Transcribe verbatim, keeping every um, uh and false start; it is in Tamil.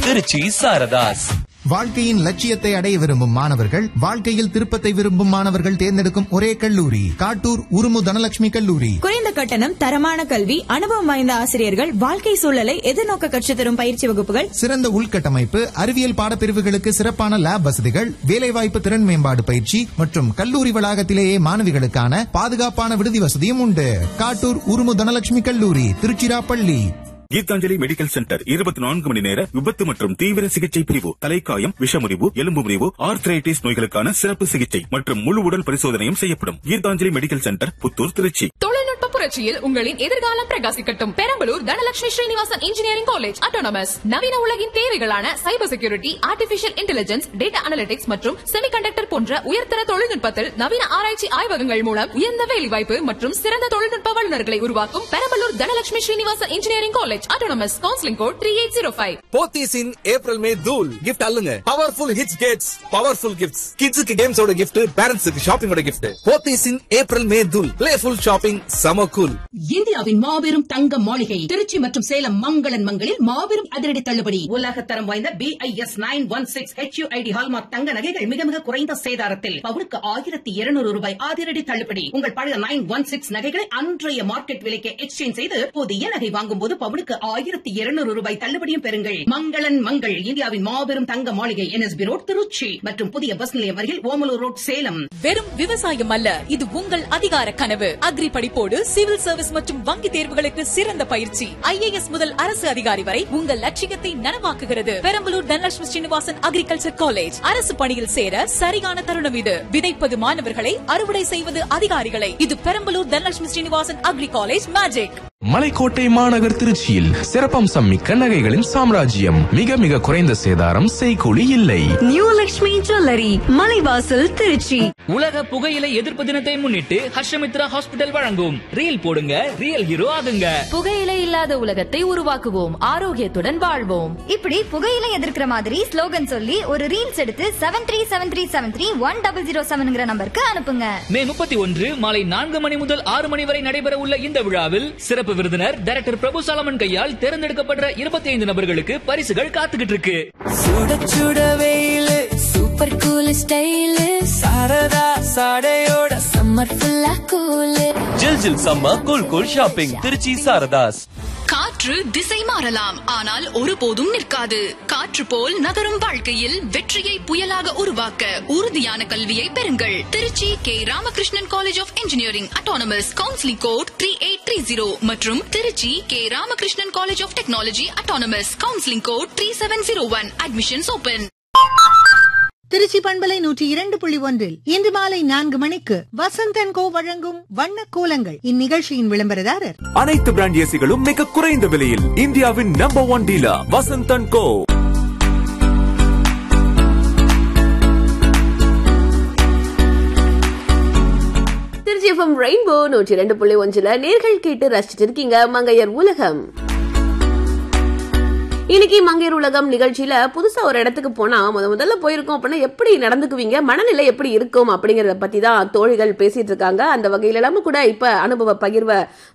திருச்சி சாரதாஸ். வாழ்க்கையின் லட்சியத்தை அடைய விரும்பும் மாணவர்கள், வாழ்க்கையில் திருப்பத்தை விரும்பும் மாணவர்கள் தேர்ந்தெடுக்கும் ஒரே கல்லூரி காட்டூர் உருமு தனலட்சுமி கல்லூரி. குறைந்த கட்டணம், தரமான கல்வி, அனுபவம் வாய்ந்த ஆசிரியர்கள், வாழ்க்கை சூழலை எதிர்நோக்க கற்றுத் தரும் பயிற்சி வகுப்புகள், சிறந்த உள்கட்டமைப்பு, அறிவியல் பாடப்பிரிவுகளுக்கு சிறப்பான லேப் வசதிகள், வேலைவாய்ப்பு திறன் மேம்பாடு பயிற்சி மற்றும் கல்லூரி வளாகத்திலேயே மாணவிகளுக்கான பாதுகாப்பான விடுதி வசதியும் உண்டு. காட்டூர் உருமு தனலட்சுமி கல்லூரி, திருச்சிராப்பள்ளி. கீதாஞ்சலி மெடிக்கல் சென்டர் இருபத்தி நான்கு மணி நேர விபத்து மற்றும் தீவிர சிகிச்சை பிரிவு, தலைக்காயம், விஷமுறிவு, எலும்பு முறிவு, ஆர்த்ரைட்டிஸ் நோய்களுக்கான சிறப்பு சிகிச்சை மற்றும் முழு உடல் பரிசோதனையும் செய்யப்படும். Gitanjali medical centre, Puthur, Trichy. தொழில்நுட்ப புரட்சியில் உங்களின் எதிர்காலம் பிரகாசிக்கட்டும். Perambalur Dhanalakshmi Srinivasan engineering college autonomous நவீன உலகின் தேவைகளான cyber security, artificial intelligence, data analytics மற்றும் செமிகண்டக்டர் போன்ற உயர்தர தொழில்நுட்பத்தில் நவீன ஆராய்ச்சி ஆய்வகங்கள் மூலம் உயர்ந்த வேலைவாய்ப்பு மற்றும் சிறந்த தொழில்நுட்ப வல்லுநர்களை உருவாக்கும் Perambalur Dhanalakshmi Srinivasan engineering college autonomous counseling code three eight zero five. Pothys இன் ஏப்ரல் மே தூள் gift அல்லுங்க. Powerful hits Gates, powerful gifts. கிட்ஸுக்கு கேம்ஸ் ஓட gift, பேரண்ட்ஸுக்கு ஷாப்பிங் ஓட gift. போத்தீஸ் இன் ஏப்ரல் மே தூள், பிளேஃபுல் ஷாப்பிங், சம கூல். இந்தியாவின் மாபெரும் தங்க மாளிகை திருச்சி மற்றும் சேலம் மங்களன் மங்களில் மாபெரும் அதிரடி தள்ளுபடி. உலகத்தரம் வாய்ந்த B I S nine one six H you I D hallmark தங்க நகைகள் மிக மிக குறைந்த சேதாரத்தில் பவுனுக்கு ஆயிரத்தி இருநூறு ரூபாய் அதிரடி தள்ளுபடி. உங்கள் பழைய நைன் ஒன் சிக்ஸ் நகைகளை அன்றைய மார்க்கெட் விலைக்கு எக்ஸ்சேஞ்ச் செய்து புதிய நகை வாங்கும் போது பவுனுக்கு ஆயிரத்தி இருநூறு ரூபாய் தள்ளுபடியும் பெறுங்கள். மங்களன் மங்கள், இந்தியாவின் மாபெரும் தங்க மாளிகை, N S B road, Trichy மற்றும் புதிய பஸ் நிலையம் அருகில் ஓமலூர் ரோட், சேலம். வெறும் விவசாயம் அல்ல, இது உங்கள் அதிகார கனவு. அக்ரி படிப்போடு சிவில் சர்வீஸ் மற்றும் வங்கி தேர்வுகளுக்கு சிறந்த பயிற்சி. ஐ ஏ எஸ் முதல் அரசு அதிகாரி வரை உங்கள் லட்சியத்தை நனவாக்குகிறது. Perambalur Dhanalakshmi Srinivasan agriculture college. அரசு பணியில் சேர சரியான தருணம் இது. விதைப்பது மாணவர்களை, அறுவடை செய்வது அதிகாரிகளை. இது Perambalur Dhanalakshmi Srinivasan agri college magic. மலைக்கோட்டை மாநகர் திருச்சியில் சிறப்பம்சம் மிக்க நகைகளின் சாம்ராஜ்யம். மிக மிக குறைந்த சேதாரம், செய்கூலி இல்லை. New Lakshmi jewellery, Malaivasal, Trichy. உலக புகையிலை எதிர்ப்பு தினத்தை முன்னிட்டு ஹர்ஷமித்ரா ஹாஸ்பிடல் வழங்கும் ரீல் போடுங்க, ரியல் ஹீரோ ஆகுங்க. புகையிலை இல்லாத உலகத்தை உருவாக்குவோம், ஆரோக்கியத்துடன் வாழ்வோம். இப்படி புகையிலை எதிர்க்கிற மாதிரி ஸ்லோகன் சொல்லி ஒரு ரீல்ஸ் எடுத்து seven three seven three seven three one double zero செவன்ங்கிற நம்பருக்கு அனுப்புங்க. மே முப்பத்தி ஒன்று மாலை நான்கு மணி முதல் ஆறு மணி வரை நடைபெற உள்ள இந்த விழாவில் சிறப்பு விருந்தினர் டைரக்டர் பிரபு சாலமன் கையால் தேர்ந்தெடுக்கப்பட்ட இருபத்தி ஐந்து நபர்களுக்கு பரிசுகள் காத்துக்கிட்டு இருக்கு. சுட சுட வெயிலு, super cool style, Saradha சாடையோட summer ஃபுல்லா கூல். ஜில் ஜில் summer cool cool shopping, Trichy Saradhas. காற்று திசை மாறலாம், ஆனால் ஒருபோதும் நிற்காது. காற்று போல் நகரும் வாழ்க்கையில் வெற்றியை புயலாக உருவாக்க உறுதியான கல்வியை பெறுங்கள். Trichy K Ramakrishnan college of engineering autonomous counselling code three eight three zero மற்றும் Trichy K Ramakrishnan college of technology autonomous counselling code three seven zero one. Admissions open. Trichy பண்பலை நூற்றி இரண்டு புள்ளி ஒன்றில் இன்று மாலை நான்கு மணிக்கு வசந்தன் கோ வழங்கும் வண்ண கோலங்கள். இந்நிகழ்ச்சியின் விளம்பரதாரர் அனைத்து பிராண்ட் ஏசிகளும் மிக குறைந்த விலையில் இந்தியாவின் நம்பர் ஒன் டீலர் வசந்தன் கோ. திருச்சி எஃப்எம் ரெயின்போ நூற்றி இரண்டு புள்ளி ஒன்றுல நேர்கள் கேட்டு ரசிச்சிட்டு இருக்கீங்க மங்கையர் உலகம். இன்னைக்கு மங்கையர் உலகம் நிகழ்ச்சியில புதுசா ஒரு இடத்துக்கு போனா முத முதல்ல போயிருக்கோம் அப்படின்னா எப்படி நடந்துக்குவீங்க, மனநிலை எப்படி இருக்கும் அப்படிங்கறத பத்தி தான் தோழிகள் பேசிட்டு இருக்காங்க. அந்த வகையில நம்ம கூட இப்ப அனுபவ பகிர்வை